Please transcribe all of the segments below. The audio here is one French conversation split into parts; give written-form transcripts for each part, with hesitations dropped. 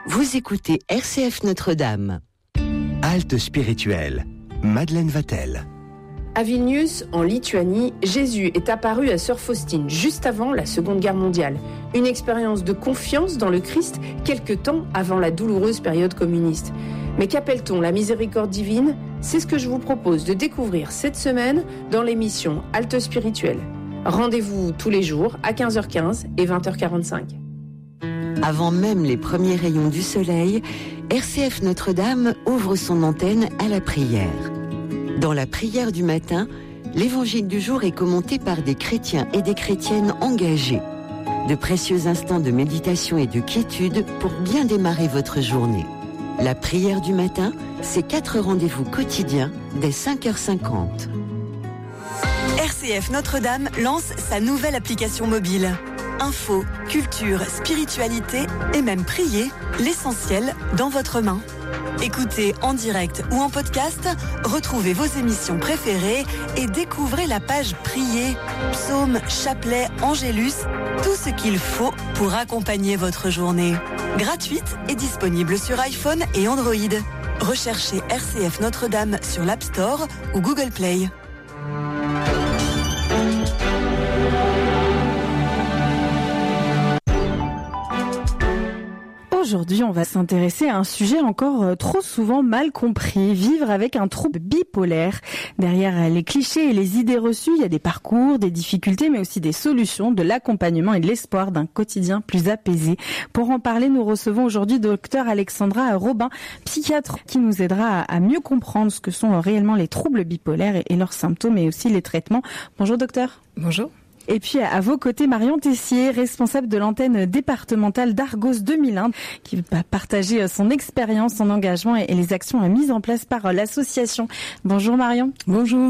Vous écoutez RCF Notre-Dame. Halte spirituelle, Madeleine Vatel. À Vilnius, en Lituanie, Jésus est apparu à Sœur Faustine juste avant la Seconde Guerre mondiale. Une expérience de confiance dans le Christ quelque temps avant la douloureuse période communiste. Mais qu'appelle-t-on la miséricorde divine ? C'est ce que je vous propose de découvrir cette semaine dans l'émission Halte spirituelle. Rendez-vous tous les jours à 15h15 et 20h45. Avant même les premiers rayons du soleil, RCF Notre-Dame ouvre son antenne à la prière. Dans la prière du matin, l'évangile du jour est commenté par des chrétiens et des chrétiennes engagés. De précieux instants de méditation et de quiétude pour bien démarrer votre journée. La prière du matin, c'est 4 rendez-vous quotidiens dès 5h50. RCF Notre-Dame lance sa nouvelle application mobile. Info, culture, spiritualité et même prier, l'essentiel dans votre main. Écoutez en direct ou en podcast, retrouvez vos émissions préférées et découvrez la page Prier, psaumes, chapelets, angélus, tout ce qu'il faut pour accompagner votre journée. Gratuite et disponible sur iPhone et Android. Recherchez RCF Notre-Dame sur l'App Store ou Google Play. Aujourd'hui, on va s'intéresser à un sujet encore trop souvent mal compris, vivre avec un trouble bipolaire. Derrière les clichés et les idées reçues, il y a des parcours, des difficultés, mais aussi des solutions, de l'accompagnement et de l'espoir d'un quotidien plus apaisé. Pour en parler, nous recevons aujourd'hui Dr Alexandra Robin, psychiatre, qui nous aidera à mieux comprendre ce que sont réellement les troubles bipolaires et leurs symptômes et aussi les traitements. Bonjour docteur. Bonjour. Et puis à vos côtés, Marion Tessier, responsable de l'antenne départementale d'Argos 2001, qui va partager son expérience, son engagement et les actions mises en place par l'association. Bonjour Marion. Bonjour.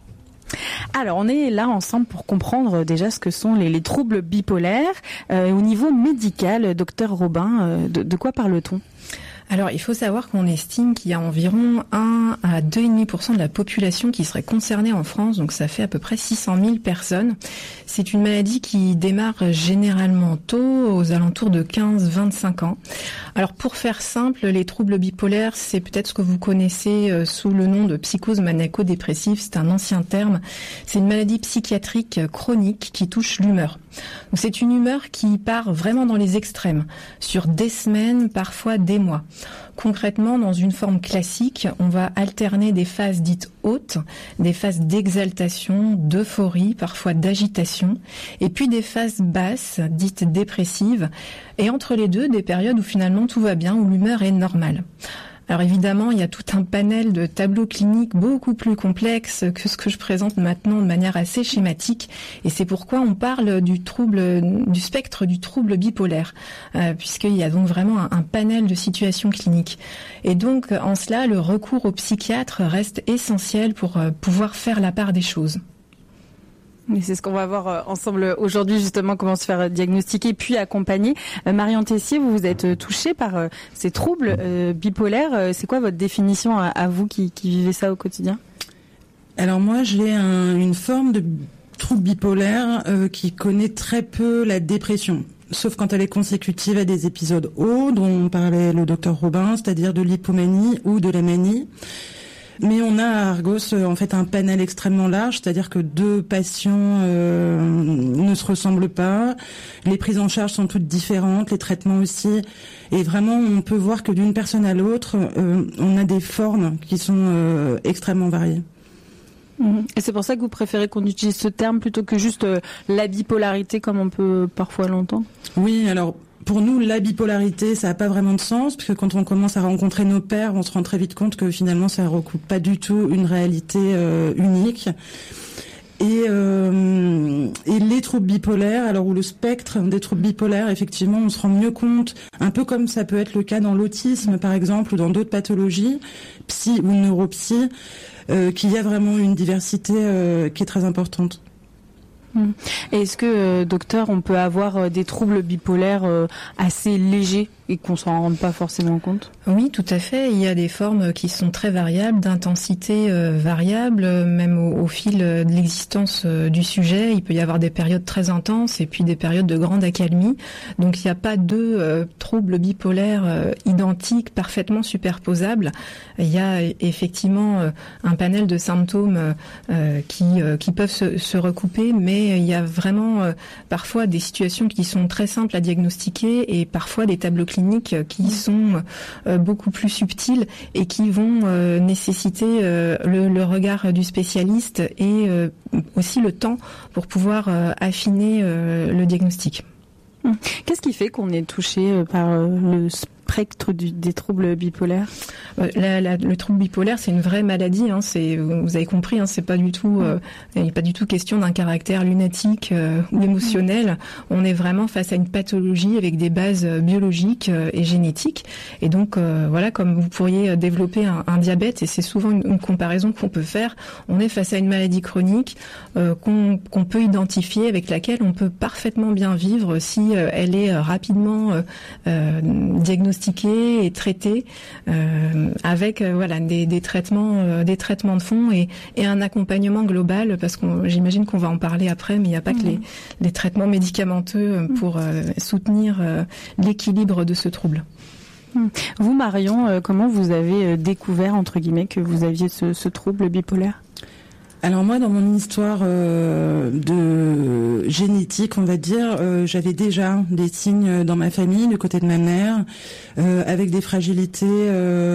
Alors on est là ensemble pour comprendre déjà ce que sont les troubles bipolaires. Au niveau médical, docteur Robin, de quoi parle-t-on ? Alors, il faut savoir qu'on estime qu'il y a environ 1 à 2,5% de la population qui serait concernée en France, donc ça fait à peu près 600 000 personnes. C'est une maladie qui démarre généralement tôt, aux alentours de 15-25 ans. Alors, pour faire simple, les troubles bipolaires, c'est peut-être ce que vous connaissez sous le nom de psychose maniaco-dépressive, c'est un ancien terme. C'est une maladie psychiatrique chronique qui touche l'humeur. Donc, c'est une humeur qui part vraiment dans les extrêmes, sur des semaines, parfois des mois. Concrètement, dans une forme classique, on va alterner des phases dites hautes, des phases d'exaltation, d'euphorie, parfois d'agitation, et puis des phases basses, dites dépressives, et entre les deux, des périodes où finalement tout va bien, où l'humeur est normale. Alors évidemment, il y a tout un panel de tableaux cliniques beaucoup plus complexes que ce que je présente maintenant de manière assez schématique, et c'est pourquoi on parle du spectre du trouble bipolaire, puisqu'il y a donc vraiment un panel de situations cliniques. Et donc en cela, le recours au psychiatre reste essentiel pour pouvoir faire la part des choses. Et c'est ce qu'on va voir ensemble aujourd'hui, justement, comment se faire diagnostiquer puis accompagner. Marion Tessier, vous êtes touchée par ces troubles bipolaires. C'est quoi votre définition à vous qui vivez ça au quotidien ? Alors moi, j'ai une forme de trouble bipolaire qui connaît très peu la dépression, sauf quand elle est consécutive à des épisodes hauts dont parlait le docteur Robin, c'est-à-dire de l'hypomanie ou de la manie. Mais on a à Argos en fait un panel extrêmement large, c'est-à-dire que 2 patients ne se ressemblent pas, les prises en charge sont toutes différentes, les traitements aussi, et vraiment on peut voir que d'une personne à l'autre, on a des formes qui sont extrêmement variées. Et c'est pour ça que vous préférez qu'on utilise ce terme plutôt que juste la bipolarité comme on peut parfois l'entendre ? Oui, alors pour nous, la bipolarité, ça n'a pas vraiment de sens, parce que quand on commence à rencontrer nos pairs, on se rend très vite compte que finalement, ça ne recoupe pas du tout une réalité unique. Et les troubles bipolaires, alors où le spectre des troubles bipolaires, effectivement, on se rend mieux compte, un peu comme ça peut être le cas dans l'autisme, par exemple, ou dans d'autres pathologies, psy ou neuropsy, qu'il y a vraiment une diversité qui est très importante. Et est-ce que, docteur, on peut avoir des troubles bipolaires assez légers ? et qu'on s'en rende pas forcément compte? Oui, tout à fait. Il y a des formes qui sont très variables, d'intensité variable, même au fil de l'existence du sujet. Il peut y avoir des périodes très intenses et puis des périodes de grande accalmie. Donc il n'y a pas deux troubles bipolaires identiques, parfaitement superposables. Il y a effectivement un panel de symptômes qui peuvent se recouper, mais il y a vraiment parfois des situations qui sont très simples à diagnostiquer et parfois des tableaux cliniques qui sont beaucoup plus subtils et qui vont nécessiter le regard du spécialiste et aussi le temps pour pouvoir affiner le diagnostic. Qu'est-ce qui fait qu'on est touché par le spectre des troubles bipolaires? Le trouble bipolaire, c'est une vraie maladie. Hein, vous avez compris, hein, c'est pas du tout, il n'est pas du tout question d'un caractère lunatique ou émotionnel. On est vraiment face à une pathologie avec des bases biologiques et génétiques. Et donc, voilà, comme vous pourriez développer un diabète, et c'est souvent une comparaison qu'on peut faire. On est face à une maladie chronique qu'on peut identifier, avec laquelle on peut parfaitement bien vivre si elle est rapidement diagnostiquée et traitée avec voilà des traitements de fond et un accompagnement global, parce que j'imagine qu'on va en parler après, mais il n'y a pas que les traitements médicamenteux pour soutenir l'équilibre de ce trouble. Vous, Marion, comment vous avez découvert, entre guillemets, que vous aviez ce trouble bipolaire? Alors moi, dans mon histoire de génétique, on va dire, j'avais déjà des signes dans ma famille, du côté de ma mère, avec des fragilités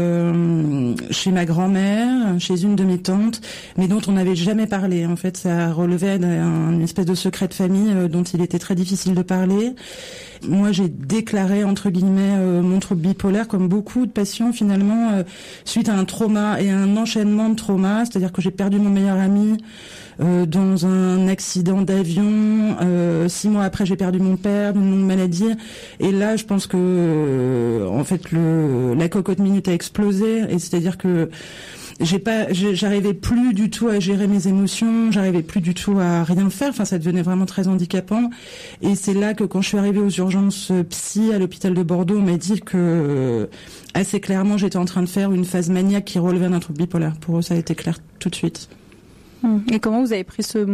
chez ma grand-mère, chez une de mes tantes, mais dont on n'avait jamais parlé. En fait, ça relevait d'une espèce de secret de famille dont il était très difficile de parler. Moi, j'ai déclaré, entre guillemets, mon trouble bipolaire, comme beaucoup de patients, finalement, suite à un trauma et un enchaînement de traumas. C'est-à-dire que j'ai perdu mon meilleur ami dans un accident d'avion. 6 mois après, j'ai perdu mon père d'une longue maladie. Et là, je pense que, en fait, la cocotte minute a explosé. Et c'est-à-dire que j'arrivais plus du tout à gérer mes émotions, j'arrivais plus du tout à rien faire, enfin ça devenait vraiment très handicapant. Et c'est là que quand je suis arrivée aux urgences psy à l'hôpital de Bordeaux, on m'a dit que assez clairement j'étais en train de faire une phase maniaque qui relevait d'un trouble bipolaire. Pour eux ça a été clair tout de suite. Et comment vous avez pris ce mot ?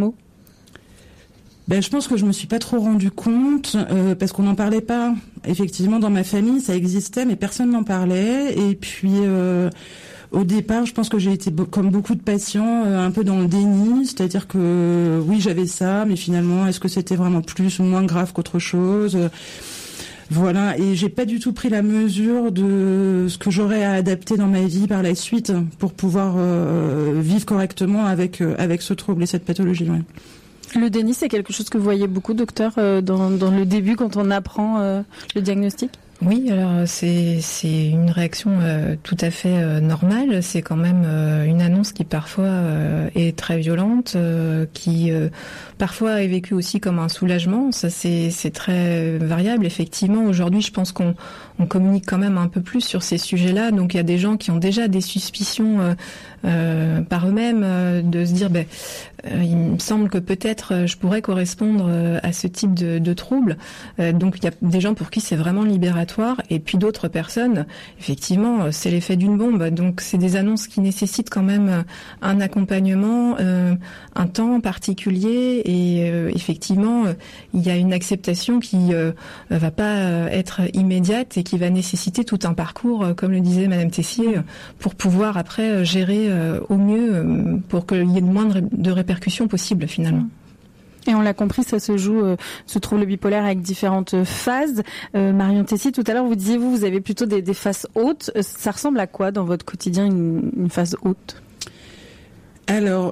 Je pense que je me suis pas trop rendu compte parce qu'on n'en parlait pas. Effectivement, dans ma famille, ça existait, mais personne n'en parlait. Et puis, au départ, je pense que j'ai été, comme beaucoup de patients, un peu dans le déni. C'est-à-dire que oui, j'avais ça, mais finalement, est-ce que c'était vraiment plus ou moins grave qu'autre chose ? Voilà, et j'ai pas du tout pris la mesure de ce que j'aurais à adapter dans ma vie par la suite pour pouvoir vivre correctement avec ce trouble et cette pathologie. Ouais. Le déni, c'est quelque chose que vous voyez beaucoup, docteur, dans le début, quand on apprend le diagnostic ? Oui, alors c'est une réaction tout à fait normale. C'est quand même une annonce qui parfois est très violente, qui parfois est vécue aussi comme un soulagement. Ça c'est très variable. Effectivement, aujourd'hui, je pense qu'on communique quand même un peu plus sur ces sujets-là. Donc il y a des gens qui ont déjà des suspicions par eux-mêmes de se dire il me semble que peut-être je pourrais correspondre à ce type de trouble. Donc il y a des gens pour qui c'est vraiment libératoire, et puis d'autres personnes, effectivement, c'est l'effet d'une bombe. Donc c'est des annonces qui nécessitent quand même un accompagnement, un temps particulier, et effectivement il y a une acceptation qui va pas être immédiate et qui va nécessiter tout un parcours, comme le disait Madame Tessier, pour pouvoir après gérer au mieux, pour qu'il y ait le moins de répercussions possibles finalement. Et on l'a compris, ça se joue, ce trouble bipolaire, avec différentes phases. Marion Tessier, tout à l'heure, vous disiez, vous avez plutôt des phases hautes. Ça ressemble à quoi dans votre quotidien, une phase haute ? Alors,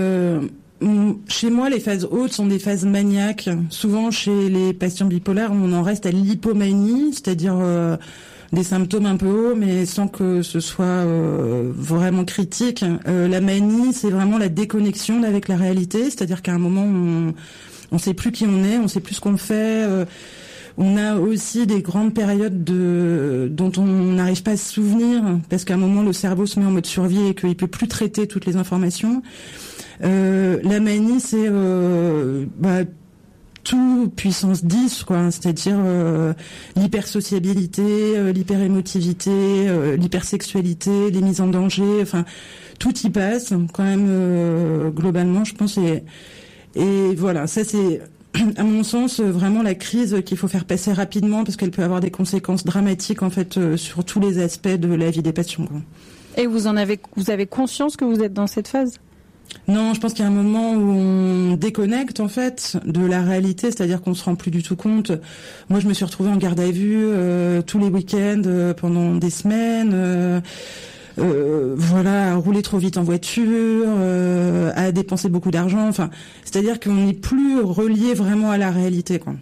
chez moi, les phases hautes sont des phases maniaques. Souvent, chez les patients bipolaires, on en reste à l'hypomanie, c'est-à-dire des symptômes un peu hauts, mais sans que ce soit vraiment critique. La manie, c'est vraiment la déconnexion avec la réalité, c'est-à-dire qu'à un moment, on sait plus qui on est, on sait plus ce qu'on fait. On a aussi des grandes périodes dont on n'arrive pas à se souvenir, parce qu'à un moment, le cerveau se met en mode survie et qu'il peut plus traiter toutes les informations. La manie, c'est tout puissance 10, quoi. C'est-à-dire l'hypersociabilité, l'hyperémotivité, l'hypersexualité, les mises en danger. Enfin, tout y passe quand même globalement, je pense. Et voilà, ça c'est, à mon sens, vraiment la crise qu'il faut faire passer rapidement parce qu'elle peut avoir des conséquences dramatiques en fait sur tous les aspects de la vie des patients, quoi. Et vous avez conscience que vous êtes dans cette phase ? Non, je pense qu'il y a un moment où on déconnecte en fait de la réalité, c'est-à-dire qu'on se rend plus du tout compte. Moi, je me suis retrouvée en garde à vue tous les week-ends pendant des semaines. Voilà, à rouler trop vite en voiture, à dépenser beaucoup d'argent. Enfin, c'est-à-dire qu'on n'est plus relié vraiment à la réalité, quoi.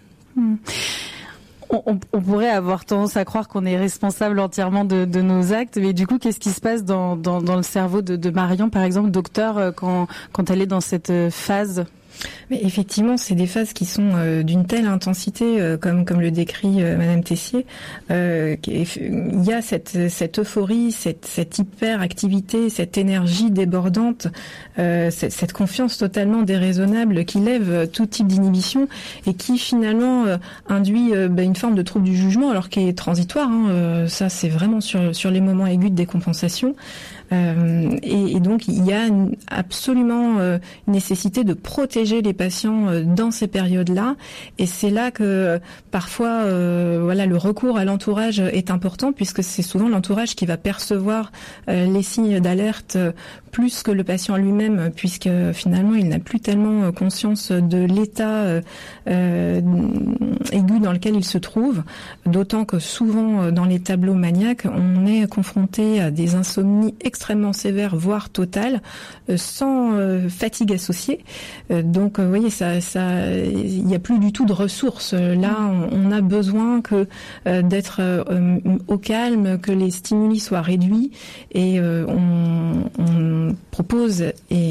On pourrait avoir tendance à croire qu'on est responsable entièrement de nos actes, mais du coup, qu'est-ce qui se passe dans le cerveau de Marion, par exemple, docteur, quand elle est dans cette phase ? Mais effectivement, c'est des phases qui sont d'une telle intensité, comme le décrit Madame Tessier. Il y a cette euphorie, cette hyperactivité, cette énergie débordante, cette confiance totalement déraisonnable qui lève tout type d'inhibition et qui finalement induit une forme de trouble du jugement, alors qui est transitoire. Ça, c'est vraiment sur les moments aigus de décompensation. Et donc il y a absolument une nécessité de protéger les patients dans ces périodes-là, et c'est là que parfois le recours à l'entourage est important, puisque c'est souvent l'entourage qui va percevoir les signes d'alerte plus que le patient lui-même, puisque finalement il n'a plus tellement conscience de l'état aigu dans lequel il se trouve, d'autant que souvent dans les tableaux maniaques on est confronté à des insomnies extrêmement sévères, voire totales, sans fatigue associée. Donc, vous voyez, il n'y a plus du tout de ressources. Là, on a besoin d'être au calme, que les stimuli soient réduits, et on propose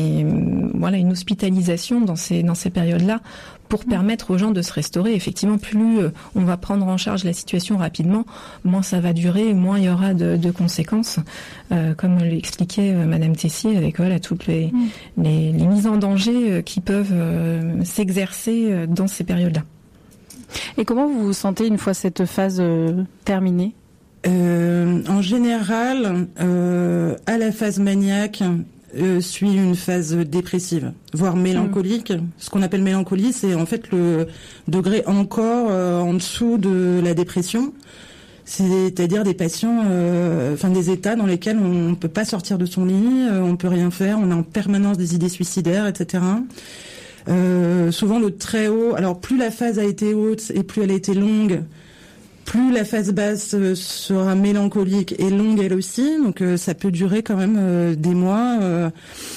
une hospitalisation dans ces périodes-là, pour permettre aux gens de se restaurer. Effectivement, plus on va prendre en charge la situation rapidement, moins ça va durer, moins il y aura de conséquences, comme l'expliquait Madame Tessier, avec toutes les mises en danger qui peuvent s'exercer dans ces périodes-là. Et comment vous vous sentez une fois cette phase terminée ? En général, à la phase maniaque, suit une phase dépressive, voire mélancolique. Ce qu'on appelle mélancolie, c'est en fait le degré encore en dessous de la dépression. C'est-à-dire des patients, des états dans lesquels on ne peut pas sortir de son lit, on peut rien faire, on a en permanence des idées suicidaires, etc. Souvent le très haut. Alors plus la phase a été haute et plus elle a été longue, plus la phase basse sera mélancolique et longue elle aussi, donc ça peut durer quand même des mois.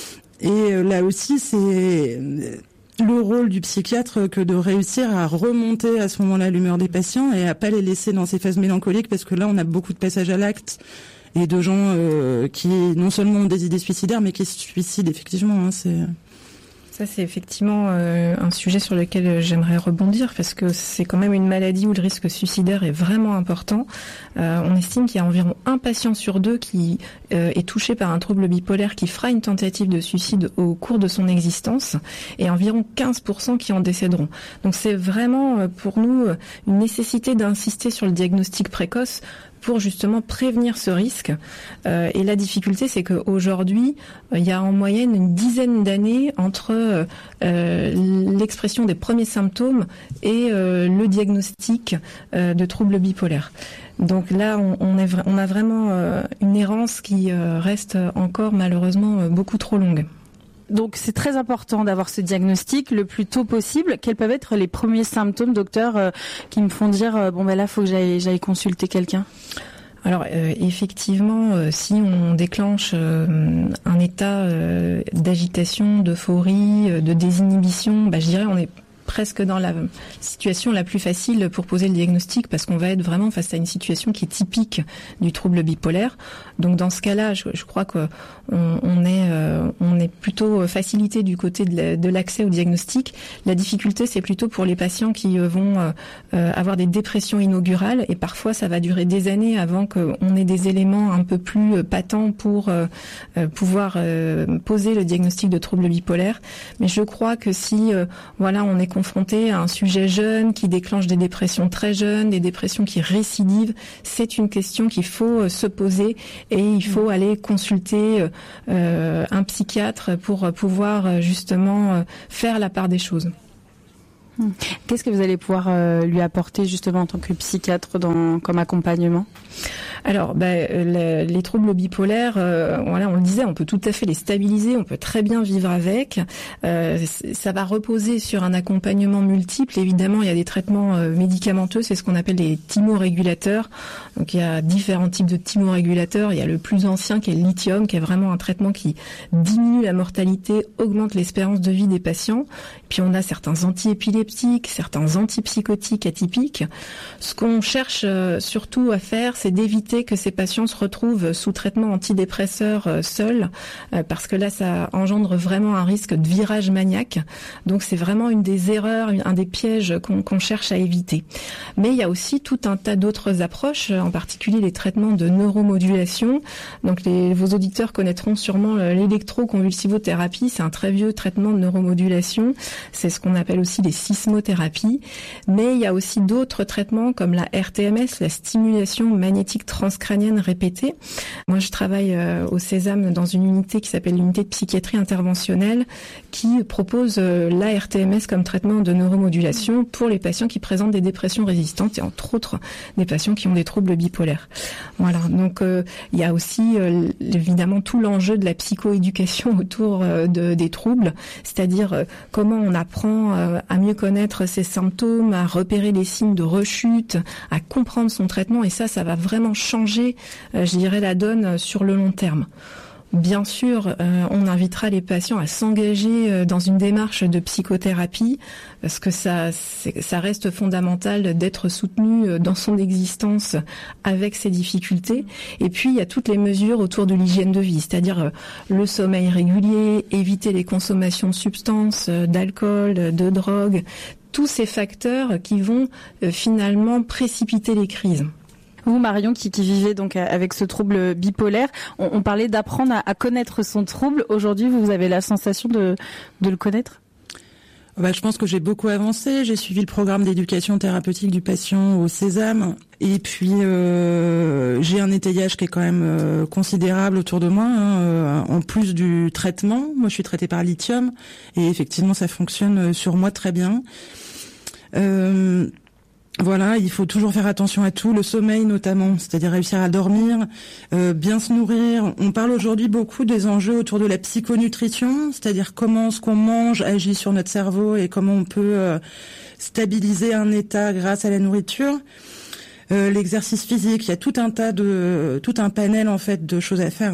Et là aussi, c'est le rôle du psychiatre que de réussir à remonter à ce moment-là l'humeur des patients et à pas les laisser dans ces phases mélancoliques, parce que là, on a beaucoup de passages à l'acte et de gens qui non seulement ont des idées suicidaires, mais qui se suicident effectivement. Ça, c'est effectivement un sujet sur lequel j'aimerais rebondir, parce que c'est quand même une maladie où le risque suicidaire est vraiment important. On estime qu'il y a environ 1 patient sur 2 qui est touché par un trouble bipolaire qui fera une tentative de suicide au cours de son existence, et environ 15% qui en décéderont. Donc c'est vraiment pour nous une nécessité d'insister sur le diagnostic précoce pour justement prévenir ce risque. Et la difficulté, c'est qu'aujourd'hui, il y a en moyenne une dizaine d'années entre l'expression des premiers symptômes et le diagnostic de troubles bipolaires. Donc là, on a vraiment une errance qui reste encore malheureusement beaucoup trop longue. Donc c'est très important d'avoir ce diagnostic le plus tôt possible. Quels peuvent être les premiers symptômes, docteur, qui me font dire là, faut que j'aille consulter quelqu'un ? Alors effectivement, si on déclenche un état d'agitation, d'euphorie, de désinhibition, je dirais on est presque dans la situation la plus facile pour poser le diagnostic, parce qu'on va être vraiment face à une situation qui est typique du trouble bipolaire. Donc dans ce cas-là, je crois que on est plutôt facilité du côté de l'accès au diagnostic. La difficulté, c'est plutôt pour les patients qui vont avoir des dépressions inaugurales, et parfois ça va durer des années avant qu'on ait des éléments un peu plus patents pour pouvoir poser le diagnostic de trouble bipolaire. Mais je crois que si on est confronté à un sujet jeune qui déclenche des dépressions très jeunes, des dépressions qui récidivent. C'est une question qu'il faut se poser et il faut aller consulter un psychiatre pour pouvoir justement faire la part des choses. Qu'est-ce que vous allez pouvoir lui apporter justement en tant que psychiatre comme accompagnement ? Alors, les troubles bipolaires, voilà, on le disait, on peut tout à fait les stabiliser, on peut très bien vivre avec. Ça va reposer sur un accompagnement multiple. Évidemment, il y a des traitements médicamenteux, c'est ce qu'on appelle les thymorégulateurs. Donc, il y a différents types de thymorégulateurs. Il y a le plus ancien qui est le lithium, qui est vraiment un traitement qui diminue la mortalité, augmente l'espérance de vie des patients. Puis, on a certains antiépileptiques, certains antipsychotiques atypiques. Ce qu'on cherche surtout à faire, c'est d'éviter que ces patients se retrouvent sous traitement antidépresseur seuls, parce que là, ça engendre vraiment un risque de virage maniaque. Donc, c'est vraiment une des erreurs, un des pièges qu'on cherche à éviter. Mais il y a aussi tout un tas d'autres approches, en particulier les traitements de neuromodulation. Donc, vos auditeurs connaîtront sûrement l'électroconvulsivothérapie. C'est un très vieux traitement de neuromodulation. C'est ce qu'on appelle aussi les sismothérapies. Mais il y a aussi d'autres traitements comme la RTMS, la stimulation magnétique transcrânienne répétée. Moi, je travaille au Sésame dans une unité qui s'appelle l'unité de psychiatrie interventionnelle qui propose la RTMS comme traitement de neuromodulation pour les patients qui présentent des dépressions résistantes et entre autres des patients qui ont des troubles bipolaires. Voilà, donc il y a aussi évidemment tout l'enjeu de la psychoéducation autour des troubles, c'est-à-dire comment on apprend à mieux connaître ses symptômes, à repérer les signes de rechute, à comprendre son traitement et ça va vraiment changer, je dirais, la donne sur le long terme. Bien sûr, on invitera les patients à s'engager dans une démarche de psychothérapie parce que ça reste fondamental d'être soutenu dans son existence avec ses difficultés. Et puis, il y a toutes les mesures autour de l'hygiène de vie, c'est-à-dire le sommeil régulier, éviter les consommations de substances, d'alcool, de drogue, tous ces facteurs qui vont finalement précipiter les crises. Vous, Marion, qui vivez donc avec ce trouble bipolaire, on parlait d'apprendre à connaître son trouble. Aujourd'hui, vous avez la sensation de le connaître ? Je pense que j'ai beaucoup avancé. J'ai suivi le programme d'éducation thérapeutique du patient au Sésame. Et puis, j'ai un étayage qui est quand même considérable autour de moi, en plus du traitement. Moi, je suis traitée par lithium. Et effectivement, ça fonctionne sur moi très bien. Voilà, il faut toujours faire attention à tout, le sommeil notamment, c'est-à-dire réussir à dormir, bien se nourrir. On parle aujourd'hui beaucoup des enjeux autour de la psychonutrition, c'est-à-dire comment ce qu'on mange agit sur notre cerveau et comment on peut stabiliser un état grâce à la nourriture. L'exercice physique, il y a tout un panel en fait de choses à faire.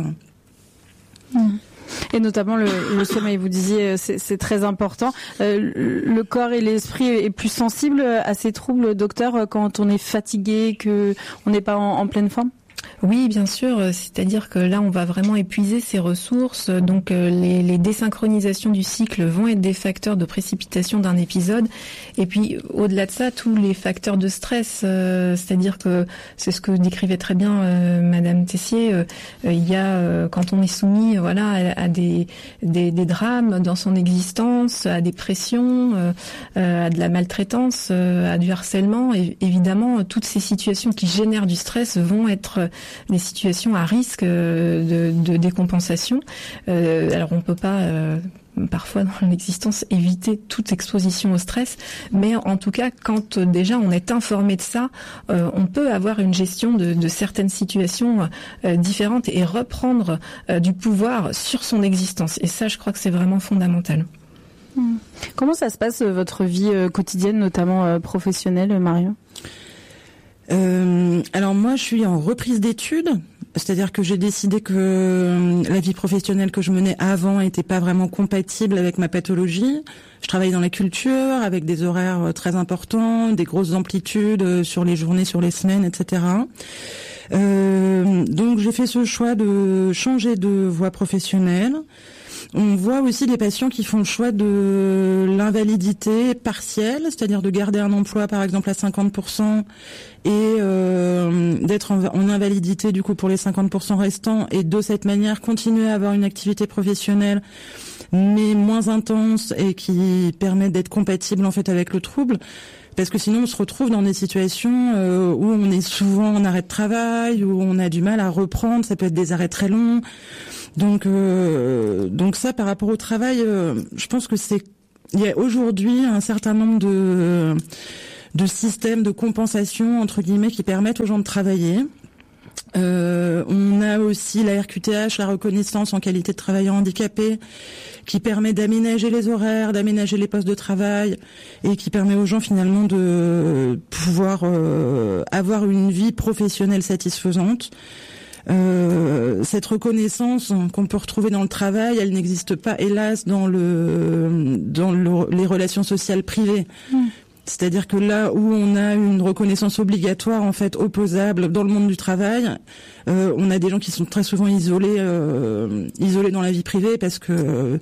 Et notamment le sommeil, vous disiez, c'est très important. Le corps et l'esprit est plus sensible à ces troubles, docteur, quand on est fatigué, que on n'est pas en pleine forme ? Oui, bien sûr. C'est-à-dire que là, on va vraiment épuiser ses ressources. Donc, les désynchronisations du cycle vont être des facteurs de précipitation d'un épisode. Et puis, au-delà de ça, tous les facteurs de stress. C'est-à-dire que c'est ce que décrivait très bien Madame Tessier. Il y a quand on est soumis, à des drames dans son existence, à des pressions, à de la maltraitance, à du harcèlement. Et évidemment, toutes ces situations qui génèrent du stress vont être des situations à risque de décompensation. Alors on peut pas parfois dans l'existence éviter toute exposition au stress, mais en tout cas quand déjà on est informé de ça, on peut avoir une gestion de certaines situations différentes et reprendre du pouvoir sur son existence. Et ça, je crois que c'est vraiment fondamental. Comment ça se passe votre vie quotidienne, notamment professionnelle, Marion ? Alors moi, je suis en reprise d'études, c'est-à-dire que j'ai décidé que la vie professionnelle que je menais avant n'était pas vraiment compatible avec ma pathologie. Je travaille dans la culture, avec des horaires très importants, des grosses amplitudes sur les journées, sur les semaines, etc. Donc j'ai fait ce choix de changer de voie professionnelle. On voit aussi des patients qui font le choix de l'invalidité partielle, c'est-à-dire de garder un emploi par exemple à 50% et d'être en invalidité du coup pour les 50% restants et de cette manière continuer à avoir une activité professionnelle mais moins intense et qui permet d'être compatible en fait avec le trouble. Parce que sinon, on se retrouve dans des situations où on est souvent en arrêt de travail, où on a du mal à reprendre. Ça peut être des arrêts très longs. Donc ça, par rapport au travail, je pense que il y a aujourd'hui un certain nombre de systèmes de compensation entre guillemets qui permettent aux gens de travailler. On a aussi la RQTH, la reconnaissance en qualité de travailleur handicapé, qui permet d'aménager les horaires, d'aménager les postes de travail et qui permet aux gens finalement de pouvoir avoir une vie professionnelle satisfaisante. Cette reconnaissance qu'on peut retrouver dans le travail, elle n'existe pas, hélas, dans les relations sociales privées. C'est-à-dire que là où on a une reconnaissance obligatoire, en fait, opposable dans le monde du travail, on a des gens qui sont très souvent isolés dans la vie privée parce que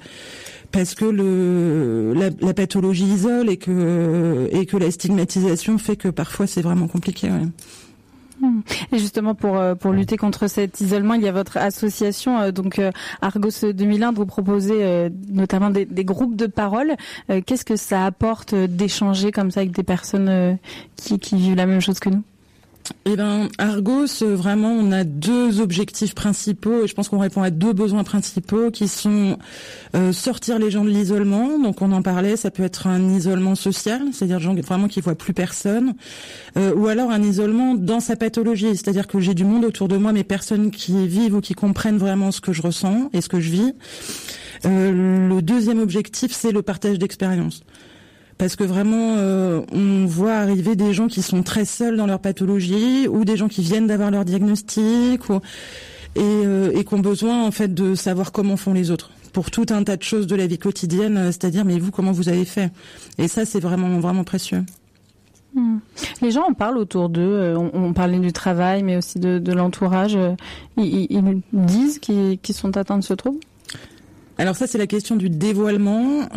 la pathologie isole et que la stigmatisation fait que parfois c'est vraiment compliqué. Ouais. Et justement pour lutter contre cet isolement, il y a votre association Argos 2001, vous proposez notamment des groupes de parole. Qu'est-ce que ça apporte d'échanger comme ça avec des personnes qui vivent la même chose que nous? Eh ben, Argos, vraiment, on a deux objectifs principaux et je pense qu'on répond à deux besoins principaux qui sont sortir les gens de l'isolement. Donc, on en parlait, ça peut être un isolement social, c'est-à-dire gens vraiment qui voient plus personne, ou alors un isolement dans sa pathologie, c'est-à-dire que j'ai du monde autour de moi, mais personnes qui vivent ou qui comprennent vraiment ce que je ressens et ce que je vis. Le deuxième objectif, c'est le partage d'expériences. Parce que vraiment, on voit arriver des gens qui sont très seuls dans leur pathologie ou des gens qui viennent d'avoir leur diagnostic et qui ont besoin en fait de savoir comment font les autres pour tout un tas de choses de la vie quotidienne, c'est-à-dire mais vous comment vous avez fait. Et ça c'est vraiment vraiment précieux. Les gens en parlent autour d'eux, on parlait du travail mais aussi de l'entourage, ils disent qu'ils sont atteints de ce trouble. Alors ça c'est la question du dévoilement.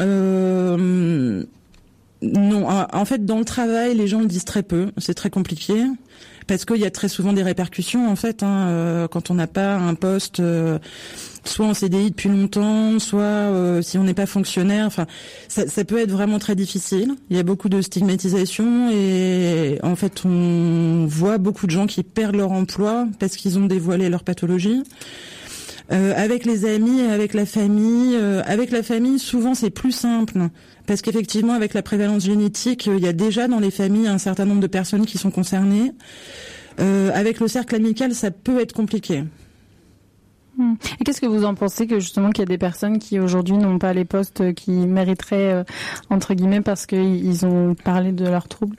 Non, en fait, dans le travail, les gens le disent très peu. C'est très compliqué parce qu'il y a très souvent des répercussions. En fait, quand on n'a pas un poste, soit en CDI depuis longtemps, soit si on n'est pas fonctionnaire. Enfin, ça peut être vraiment très difficile. Il y a beaucoup de stigmatisation et en fait, on voit beaucoup de gens qui perdent leur emploi parce qu'ils ont dévoilé leur pathologie. Avec les amis, avec la famille, souvent c'est plus simple parce qu'effectivement avec la prévalence génétique, il y a déjà dans les familles un certain nombre de personnes qui sont concernées. Avec le cercle amical, ça peut être compliqué. Et qu'est-ce que vous en pensez que justement qu'il y a des personnes qui aujourd'hui n'ont pas les postes qui mériteraient entre guillemets parce qu'ils ont parlé de leurs troubles?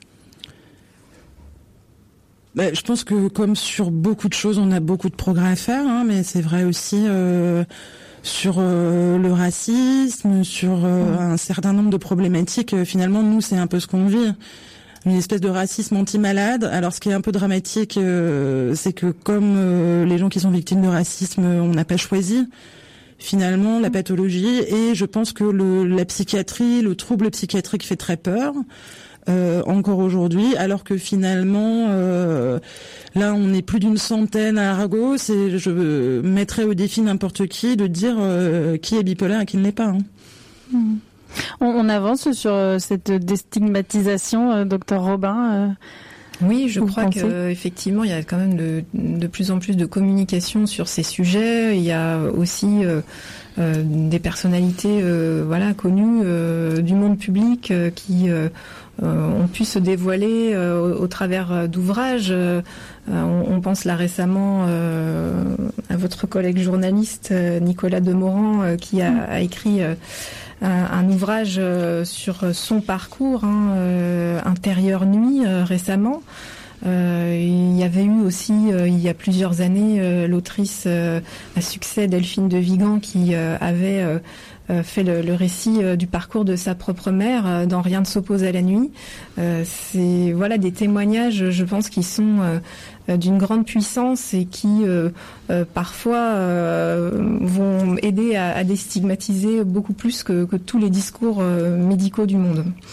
Je pense que comme sur beaucoup de choses, on a beaucoup de progrès à faire, mais c'est vrai aussi sur le racisme, sur un certain nombre de problématiques. Finalement, nous, c'est un peu ce qu'on vit. Une espèce de racisme anti-malade. Alors, ce qui est un peu dramatique, c'est que comme les gens qui sont victimes de racisme, on n'a pas choisi finalement la pathologie. Et je pense que la psychiatrie, le trouble psychiatrique fait très peur. Encore aujourd'hui, alors que finalement, là, on est plus d'une centaine à Argos et je mettrais au défi n'importe qui de dire qui est bipolaire et qui ne l'est pas. On avance sur cette déstigmatisation, docteur Robin. Oui, je crois qu'effectivement, il y a quand même de plus en plus de communication sur ces sujets. Il y a aussi des personnalités connues du monde public qui ont pu se dévoiler au travers d'ouvrages. On pense là récemment à votre collègue journaliste Nicolas Demorand qui a écrit un ouvrage sur son parcours, Intérieur Nuit, récemment. Il y avait eu aussi, il y a plusieurs années, l'autrice à succès Delphine de Vigan qui avait fait le récit du parcours de sa propre mère dans Rien ne s'oppose à la nuit. C'est des témoignages, je pense, qui sont d'une grande puissance et qui parfois vont aider à déstigmatiser beaucoup plus que tous les discours médicaux du monde.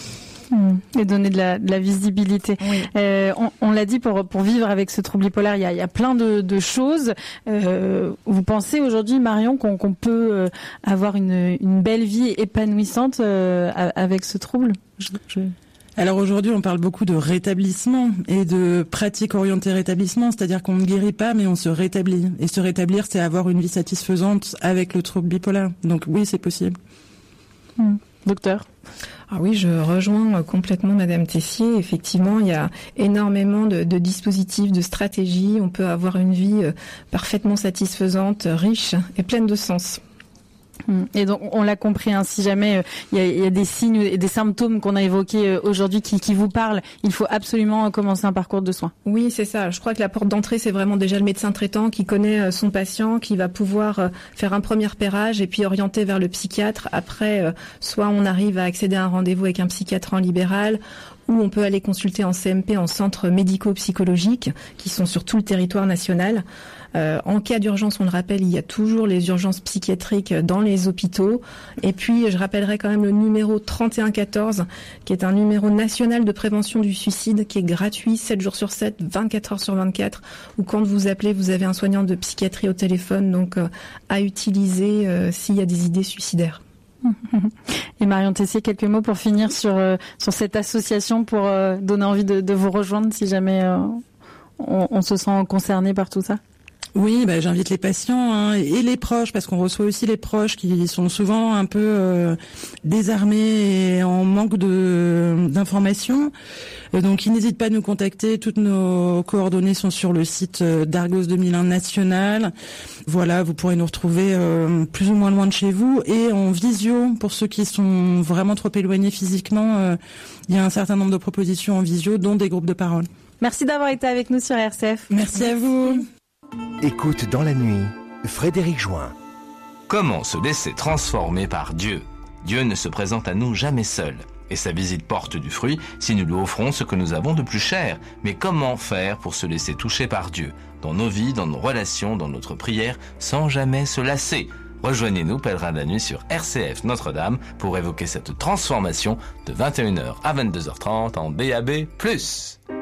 Et donner de la visibilité. Oui. On l'a dit, pour vivre avec ce trouble bipolaire, il y a plein de choses. Vous pensez aujourd'hui, Marion, qu'on peut avoir une belle vie épanouissante avec ce trouble? Alors aujourd'hui, on parle beaucoup de rétablissement et de pratiques orientées rétablissement, c'est-à-dire qu'on ne guérit pas, mais on se rétablit. Et se rétablir, c'est avoir une vie satisfaisante avec le trouble bipolaire. Donc oui, c'est possible. Docteur? Ah oui, je rejoins complètement Madame Tessier. Effectivement, il y a énormément de dispositifs, de stratégies. On peut avoir une vie parfaitement satisfaisante, riche et pleine de sens. Et donc, on l'a compris, hein, si jamais il y a des signes et des symptômes qu'on a évoqués aujourd'hui qui vous parlent, il faut absolument commencer un parcours de soins. Oui, c'est ça. Je crois que la porte d'entrée, c'est vraiment déjà le médecin traitant qui connaît son patient, qui va pouvoir faire un premier repérage et puis orienter vers le psychiatre. Après, soit on arrive à accéder à un rendez-vous avec un psychiatre en libéral, ou on peut aller consulter en CMP, en centres médico-psychologiques, qui sont sur tout le territoire national. En cas d'urgence, on le rappelle, il y a toujours les urgences psychiatriques dans les hôpitaux. Et puis, je rappellerai quand même le numéro 3114, qui est un numéro national de prévention du suicide, qui est gratuit 7 jours sur 7, 24 heures sur 24, où quand vous appelez, vous avez un soignant de psychiatrie au téléphone, donc à utiliser s'il y a des idées suicidaires. Et Marion Tessier, quelques mots pour finir sur cette association, pour donner envie de vous rejoindre si jamais on se sent concerné par tout ça. Oui, j'invite les patients et les proches, parce qu'on reçoit aussi les proches qui sont souvent un peu désarmés et en manque d'informations. Donc, ils n'hésitent pas à nous contacter. Toutes nos coordonnées sont sur le site d'Argos 2001 national. Voilà, vous pourrez nous retrouver plus ou moins loin de chez vous. Et en visio, pour ceux qui sont vraiment trop éloignés physiquement, il y a un certain nombre de propositions en visio, dont des groupes de parole. Merci d'avoir été avec nous sur RCF. Merci à vous. Écoute dans la nuit, Frédéric Join. Comment se laisser transformer par Dieu? Dieu ne se présente à nous jamais seul. Et sa visite porte du fruit si nous lui offrons ce que nous avons de plus cher. Mais comment faire pour se laisser toucher par Dieu, dans nos vies, dans nos relations, dans notre prière, sans jamais se lasser? Rejoignez-nous, Pèlerins de la Nuit, sur RCF Notre-Dame pour évoquer cette transformation de 21h à 22h30 en DAB+.